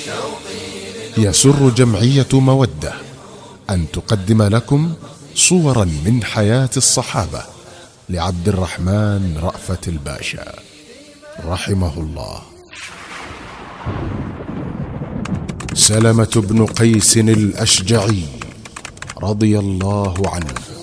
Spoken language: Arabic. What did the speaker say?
يسر جمعية مودة أن تقدم لكم صورا من حياة الصحابة لعبد الرحمن رأفت الباشا رحمه الله. سلمة بن قيس الأشجعي رضي الله عنه